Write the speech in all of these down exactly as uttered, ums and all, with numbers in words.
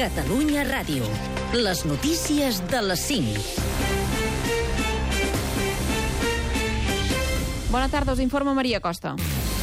Catalunya Ràdio. Les notícies de les cinc. Bona tarda, us informa Maria Costa.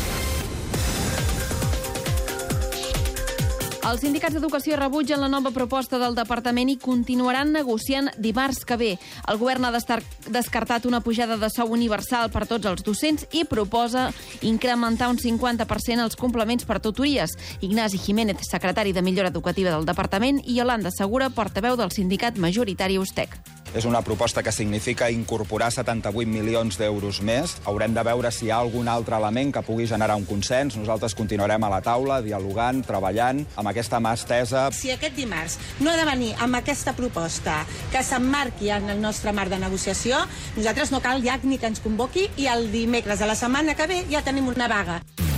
Els sindicats d'educació rebutgen la nova proposta del departament i continuaran negociant dimarts que ve. El govern ha descartat una pujada de sou universal per tots els docents i proposa incrementar un cinquanta per cent els complements per tutories. Ignasi Jiménez, secretari de Millora Educativa del departament, i Yolanda Segura, portaveu del sindicat majoritari USTEC. És una proposta que significa incorporar setanta-vuit milions d'euros més. Haurem de veure si hi ha algun altre element que pugui generar un consens. Nosaltres continuarem a la taula, dialogant, treballant, amb aquesta mà estesa. Si aquest dimarts no ha de venir amb aquesta proposta que s'emmarqui en el nostre marc de negociació, nosaltres no cal ja ni que ens convoqui i el dimecres de la setmana que ve ja tenim una vaga.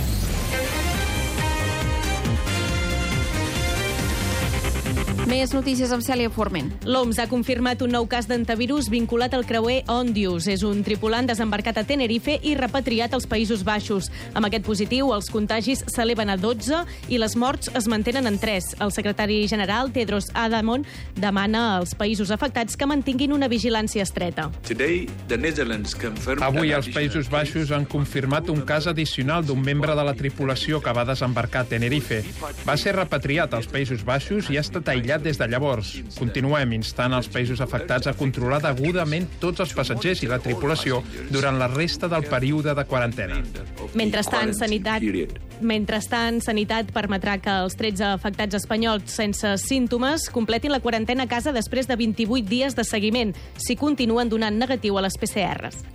Més notícies amb Cèlia Forment. L'O M S ha confirmat un nou cas d'antivirus vinculat al creuer Ondius. És un tripulant desembarcat a Tenerife i repatriat als Països Baixos. Amb aquest positiu, els contagis s'eleven a dotze i les morts es mantenen en tres. El secretari general, Tedros Adhanom, demana als països afectats que mantinguin una vigilància estreta. Avui els Països Baixos han confirmat un cas addicional d'un membre de la tripulació que va desembarcar a Tenerife. Va ser repatriat als Països Baixos i ha estat aïllat des de llavors. Continuem instant els països afectats a controlar degudament tots els passatgers i la tripulació durant la resta del període de quarantena. Mentrestant, Sanitat, mentrestant, Sanitat permetrà que els tretze afectats espanyols sense símptomes completin la quarantena a casa després de vint-i-vuit dies de seguiment, si continuen donant negatiu a les P C Rs.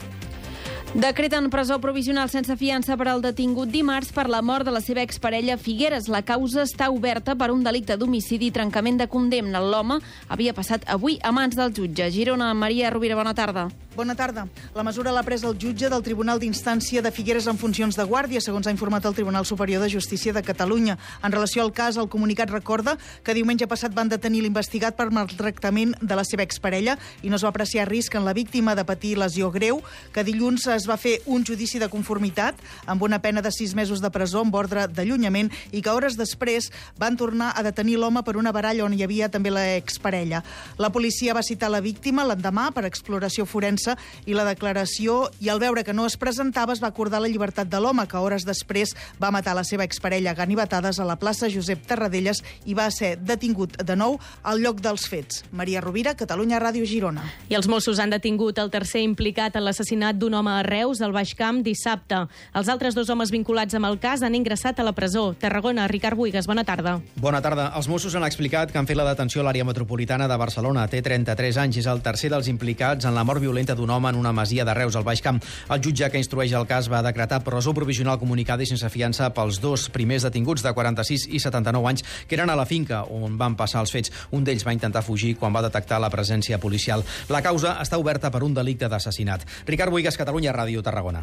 Decreten presó provisional sense fiança per al detingut dimarts per la mort de la seva exparella Figueres. La causa està oberta per un delicte d'homicidi i trencament de condemna. L'home havia passat avui a mans del jutge. Girona, Maria Rovira, bona tarda. Bona tarda. La mesura l'ha pres el jutge del Tribunal d'Instància de Figueres en funcions de guàrdia, segons ha informat el Tribunal Superior de Justícia de Catalunya. En relació al cas, el comunicat recorda que diumenge passat van detenir l'investigat per maltractament de la seva exparella i no es va apreciar risc en la víctima de patir lesió greu, que dilluns es va fer un judici de conformitat amb una pena de sis mesos de presó amb ordre d'allunyament i que hores després van tornar a detenir l'home per una baralla on hi havia també la exparella. La policia va citar la víctima l'endemà per exploració forense i la declaració, i al veure que no es presentava es va acordar la llibertat de l'home, que hores després va matar la seva exparella a ganivetades a la plaça Josep Tarradellas i va ser detingut de nou al lloc dels fets. Maria Rovira, Catalunya Ràdio, Girona. I els Mossos han detingut el tercer implicat en l'assassinat d'un home a Reus, al Baix Camp, dissabte. Els altres dos homes vinculats amb el cas han ingressat a la presó. Tarragona, Ricard Buigas, bona tarda. Bona tarda. Els Mossos han explicat que han fet la detenció a l'àrea metropolitana de Barcelona. Té trenta-tres anys, és el tercer dels implicats en la mort violenta d'un home en una masia de Reus, al Baix Camp. El jutge que instrueix el cas va decretar presó provisional comunicada i sense fiança pels dos primers detinguts de quaranta-sis i setanta-nou anys que eren a la finca on van passar els fets. Un d'ells va intentar fugir quan va detectar la presència policial. La causa està oberta per un delicte d'assassinat. Ricard Buigas, Catalunya Ràdio, Tarragona.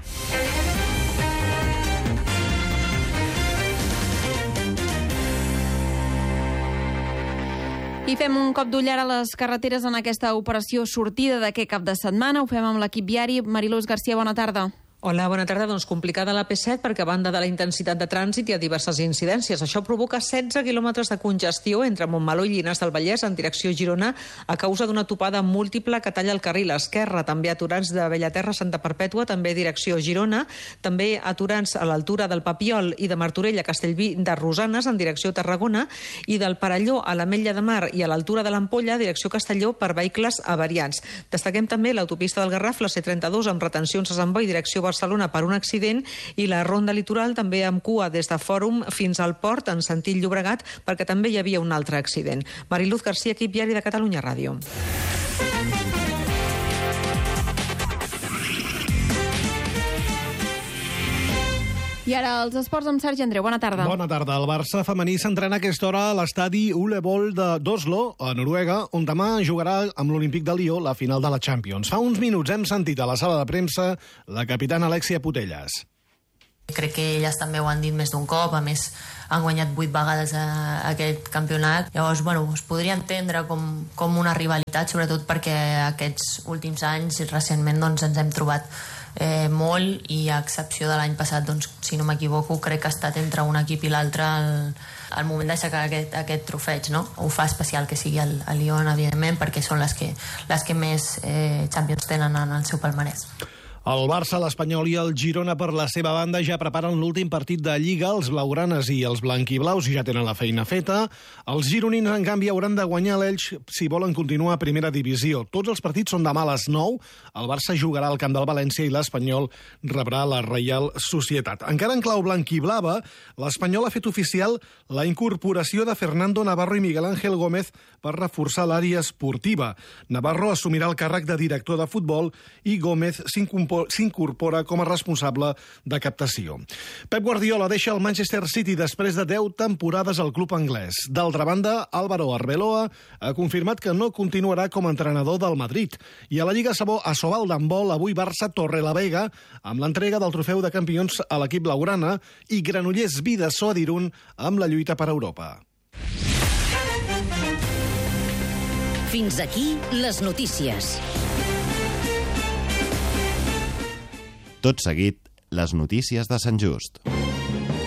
I fem un cop d'ull ara a les carreteres en aquesta operació sortida d'aquest cap de setmana. Ho fem amb l'equip viari. Mariluz García, bona tarda. Hola, bona tarda. Doncs complicada la P set perquè a banda de la intensitat de trànsit hi ha diverses incidències. Això provoca setze quilòmetres de congestió entre Montmeló i Llinars del Vallès en direcció Girona a causa d'una topada múltiple que talla el carril esquerre. També aturants de Bellaterra a Santa Perpètua, també direcció Girona. També aturants a l'altura del Papiol i de Martorell a Castellví de Rosanes en direcció Tarragona i del Perelló a l'Ametlla de Mar i a l'altura de l'Ampolla direcció Castelló per vehicles avariats. Destaquem també l'autopista del Garraf, la C trenta-dos amb retencions a Sant Boi direcció Barcelona Barcelona per un accident i la ronda litoral també amb cua des de Fòrum fins al port en sentit Llobregat perquè també hi havia un altre accident. Mariluz García, equip viari de Catalunya Ràdio. I ara els esports amb Sergi Andreu. Bona tarda. Bona tarda. El Barça femení s'entrena a aquesta hora a l'estadi Ullevål d'Oslo, a Noruega, on demà jugarà amb l'Olímpic de Lió la final de la Champions. Fa uns minuts hem sentit a la sala de premsa la capitana Alexia Putellas. Crec que elles també ho han dit més d'un cop, a més han guanyat vuit vegades a, a aquest campionat. Llavors, bueno, es podria entendre com, com una rivalitat, sobretot perquè aquests últims anys, recentment, doncs, ens hem trobat eh, molt, i a excepció de l'any passat, doncs, si no m'equivoco, crec que ha estat entre un equip i l'altre el, al moment d'aixecar aquest, aquest trofeig, no? Ho fa especial que sigui el, el Lyon, evidentment, perquè són les que, les que més eh, Champions tenen en el seu palmarès. El Barça, l'Espanyol i el Girona, per la seva banda, ja preparen l'últim partit de Lliga. Els blaugranes i els blanquiblaus ja tenen la feina feta. Els gironins, en canvi, hauran de guanyar l'Elx si volen continuar a primera divisió. Tots els partits són demà a les nou. El Barça jugarà al camp del València i l'Espanyol rebrà la Reial Societat. Encara en clau blanquiblava, l'Espanyol ha fet oficial la incorporació de Fernando Navarro i Miguel Ángel Gómez per reforçar l'àrea esportiva. Navarro assumirà el càrrec de director de futbol i Gómez s'incorpora com a responsable de captació. Pep Guardiola deixa el Manchester City després de deu temporades al club anglès. D'altra banda, Álvaro Arbeloa ha confirmat que no continuarà com a entrenador del Madrid. I a la Lliga a Sobal d'handbol, avui Barça Torrelavega, amb l'entrega del trofeu de campions a l'equip blaugrana, i Granollers Vidasoa d'Irún amb la lluita per Europa. Fins aquí les notícies. Tot seguit, les notícies de Sant Just.